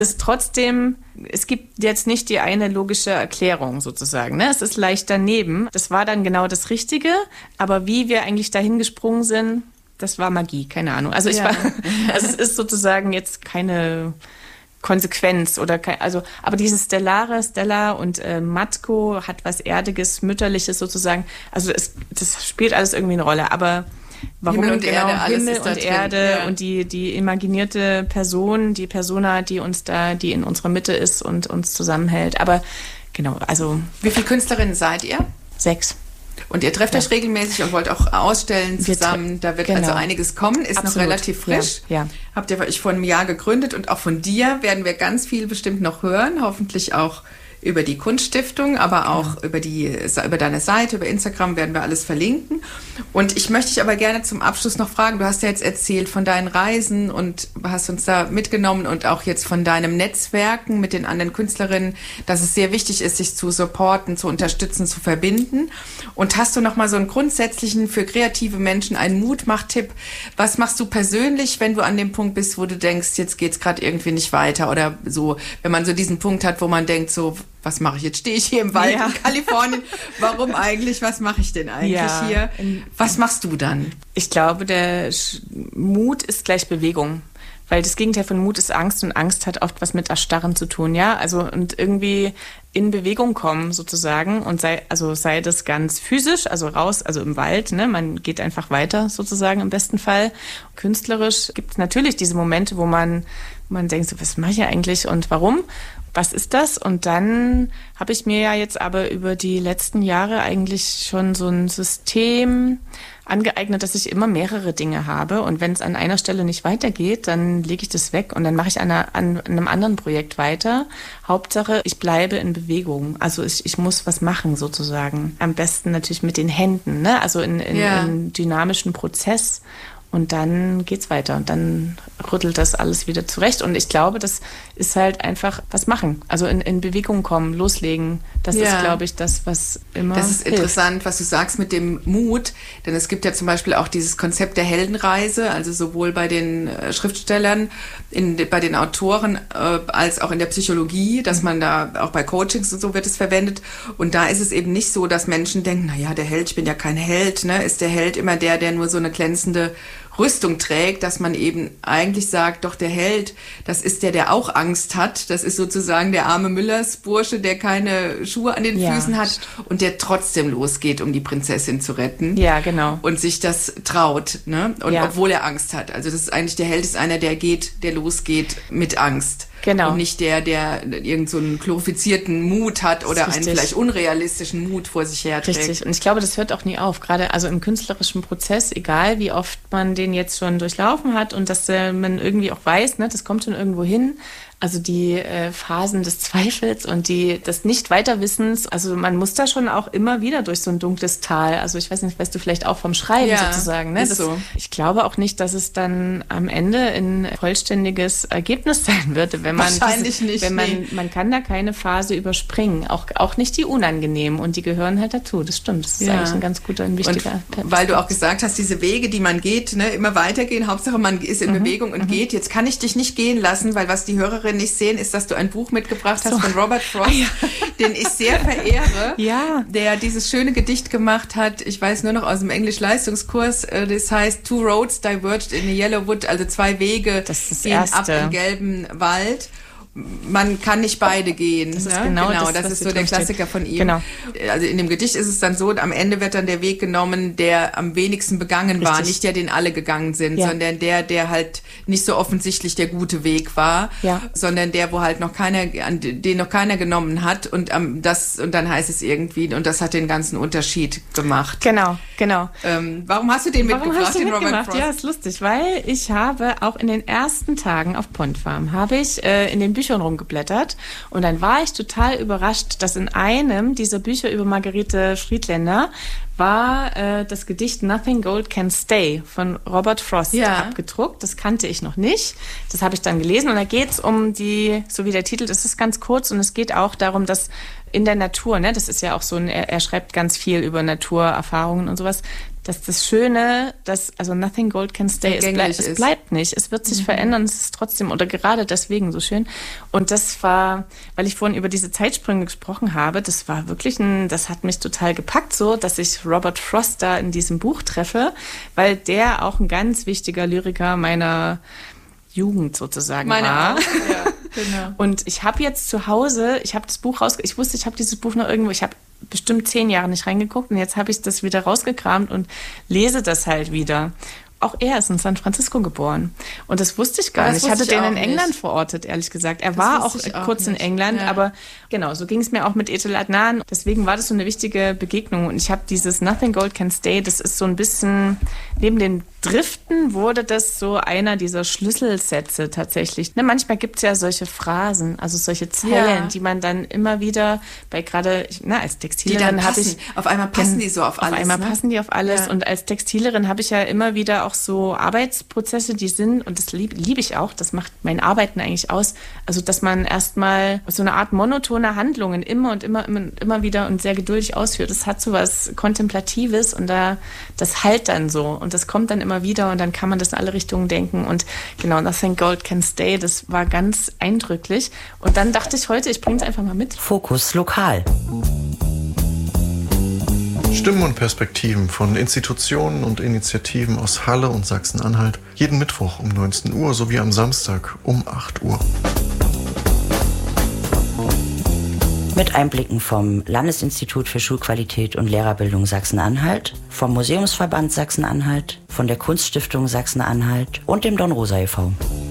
Es ist trotzdem, es gibt jetzt nicht die eine logische Erklärung sozusagen. Ne? Es ist leicht daneben. Das war dann genau das Richtige, aber wie wir eigentlich dahin gesprungen sind, das war Magie, keine Ahnung. Also also es ist sozusagen jetzt keine Konsequenz oder aber dieses Stella und Matko hat was Erdiges, Mütterliches sozusagen. Also das spielt alles irgendwie eine Rolle, aber warum Himmel und genau Erde, alles Himmel ist da und drin. Erde Ja. und die imaginierte Person, die Persona, die in unserer Mitte ist und uns zusammenhält. Aber genau, also Wie viele Künstlerinnen seid ihr? 6. Und ihr trefft euch regelmäßig und wollt auch ausstellen zusammen. Da wird also einiges kommen. Ist Absolut. noch relativ frisch. Ja. Habt ihr euch vor einem Jahr gegründet und auch von dir werden wir ganz viel bestimmt noch hören. Hoffentlich auch über die Kunststiftung, aber auch über deine Seite, über Instagram werden wir alles verlinken. Und ich möchte dich aber gerne zum Abschluss noch fragen, du hast ja jetzt erzählt von deinen Reisen und hast uns da mitgenommen und auch jetzt von deinem Netzwerken mit den anderen Künstlerinnen, dass es sehr wichtig ist, sich zu supporten, zu unterstützen, zu verbinden. Und hast du noch mal so einen grundsätzlichen, für kreative Menschen einen Mutmach-Tipp? Was machst du persönlich, wenn du an dem Punkt bist, wo du denkst, jetzt geht's gerade irgendwie nicht weiter? Oder so, wenn man so diesen Punkt hat, wo man denkt so, was mache ich jetzt? Stehe ich hier im Wald in Kalifornien? Warum eigentlich? Was mache ich denn eigentlich hier? Was machst du dann? Ich glaube, der Mut ist gleich Bewegung. Weil das Gegenteil von Mut ist Angst und Angst hat oft was mit Erstarren zu tun, ja? Also und irgendwie in Bewegung kommen sozusagen und sei das ganz physisch, also raus, also im Wald, ne? Man geht einfach weiter sozusagen im besten Fall. Künstlerisch gibt es natürlich diese Momente, wo man denkt, so, was mache ich eigentlich und warum? Was ist das? Und dann habe ich mir ja jetzt aber über die letzten Jahre eigentlich schon so ein System angeeignet, dass ich immer mehrere Dinge habe. Und wenn es an einer Stelle nicht weitergeht, dann lege ich das weg und dann mache ich an einem anderen Projekt weiter. Hauptsache, ich bleibe in Bewegung. Also ich muss was machen sozusagen. Am besten natürlich mit den Händen, ne? Also in dynamischen Prozess. Und dann geht's weiter und dann rüttelt das alles wieder zurecht. Und ich glaube, das ist halt einfach was machen. Also in Bewegung kommen, loslegen. Das ist, glaube ich, das, was immer Das ist hilft. interessant, was du sagst mit dem Mut. Denn es gibt ja zum Beispiel auch dieses Konzept der Heldenreise, also sowohl bei den Schriftstellern, bei den Autoren, als auch in der Psychologie, dass man da auch bei Coachings und so wird es verwendet. Und da ist es eben nicht so, dass Menschen denken, naja, der Held, ich bin ja kein Held, ne? Ist der Held immer der nur so eine glänzende Rüstung trägt, dass man eben eigentlich sagt, doch der Held, das ist der auch Angst hat. Das ist sozusagen der arme Müllersbursche, der keine Schuhe an den Füßen hat und der trotzdem losgeht, um die Prinzessin zu retten. Ja, genau. Und sich das traut, ne? Und obwohl er Angst hat. Also das ist eigentlich, der Held ist einer, der losgeht mit Angst. Genau. Und nicht der irgend so einen glorifizierten Mut hat oder einen vielleicht unrealistischen Mut vor sich herträgt. Richtig. Und ich glaube, das hört auch nie auf. Gerade also im künstlerischen Prozess, egal wie oft man den jetzt schon durchlaufen hat und dass man irgendwie auch weiß, ne, das kommt schon irgendwo hin. Also die Phasen des Zweifels und des Nicht-Weiterwissens, also man muss da schon auch immer wieder durch so ein dunkles Tal. Also ich weiß nicht, weißt du vielleicht auch vom Schreiben sozusagen. Ne? Ist so. Ich glaube auch nicht, dass es dann am Ende ein vollständiges Ergebnis sein würde, wenn man wahrscheinlich nicht. Man kann da keine Phase überspringen, auch nicht die unangenehmen und die gehören halt dazu. Das stimmt. Das ist eigentlich ein ganz guter, ein wichtiger. Und weil du auch gesagt hast, diese Wege, die man geht, ne, immer weitergehen. Hauptsache man ist in Bewegung und geht. Jetzt kann ich dich nicht gehen lassen, weil was die Hörerinnen nicht sehen, ist, dass du ein Buch mitgebracht hast von Robert Frost, den ich sehr verehre, der dieses schöne Gedicht gemacht hat. Ich weiß nur noch aus dem Englisch-Leistungskurs, das heißt Two Roads Diverged in a Yellow Wood, also 2 Wege gehen ab im gelben Wald. Man kann nicht beide gehen. Das ist genau das ist so der Klassiker von ihm. Genau. Also in dem Gedicht ist es dann so, am Ende wird dann der Weg genommen, der am wenigsten begangen war, nicht der, den alle gegangen sind, sondern der halt nicht so offensichtlich der gute Weg war, sondern der, wo halt den noch keiner genommen hat und dann heißt es irgendwie, und das hat den ganzen Unterschied gemacht. Genau. Warum hast du den mitgebracht, den Robert Frost? Ja, ist lustig, weil ich habe auch in den ersten Tagen auf Pond Farm in den Büchern rumgeblättert und dann war ich total überrascht, dass in einem dieser Bücher über Margarete Friedländer war das Gedicht Nothing Gold Can Stay von Robert Frost abgedruckt. Das kannte ich noch nicht. Das habe ich dann gelesen und da geht es um so wie der Titel, das ist ganz kurz und es geht auch darum, dass in der Natur, ne, das ist ja auch so er schreibt ganz viel über Naturerfahrungen und sowas, dass das Schöne, also nothing gold can stay, es bleibt nicht, es wird sich verändern, es ist trotzdem oder gerade deswegen so schön. Und das war, weil ich vorhin über diese Zeitsprünge gesprochen habe, das war wirklich das hat mich total gepackt so, dass ich Robert Frost da in diesem Buch treffe, weil der auch ein ganz wichtiger Lyriker meiner Jugend sozusagen war. Ja, genau. Und ich habe jetzt zu Hause, ich habe das Buch ich wusste, ich habe dieses Buch noch irgendwo, ich habe bestimmt 10 Jahre nicht reingeguckt und jetzt habe ich das wieder rausgekramt und lese das halt wieder. Auch er ist in San Francisco geboren. Und das wusste ich gar nicht. Ich hatte den in England verortet, ehrlich gesagt. Er war auch kurz in England, aber genau, so ging es mir auch mit Ethel Adnan. Deswegen war das so eine wichtige Begegnung. Und ich habe dieses Nothing Gold Can Stay, das ist so ein bisschen, neben den Driften wurde das so einer dieser Schlüsselsätze tatsächlich. Ne, manchmal gibt es ja solche Phrasen, also solche Zeilen, die man dann immer wieder bei gerade, als Textilerin habe ich... Auf einmal passen die so auf alles. Auf einmal passen die auf alles. Und als Textilerin habe ich ja immer wieder auch so Arbeitsprozesse, die sind, und das liebe ich auch, das macht mein Arbeiten eigentlich aus, also dass man erstmal so eine Art monotone Handlungen immer und immer wieder und sehr geduldig ausführt. Das hat so was Kontemplatives und das halt dann so und das kommt dann immer wieder und dann kann man das in alle Richtungen denken und genau, Nothing Gold Can Stay, das war ganz eindrücklich und dann dachte ich heute, ich bringe es einfach mal mit. Fokus lokal. Stimmen und Perspektiven von Institutionen und Initiativen aus Halle und Sachsen-Anhalt. Jeden Mittwoch um 19 Uhr sowie am Samstag um 8 Uhr. Mit Einblicken vom Landesinstitut für Schulqualität und Lehrerbildung Sachsen-Anhalt, vom Museumsverband Sachsen-Anhalt, von der Kunststiftung Sachsen-Anhalt und dem Dornrosa e.V.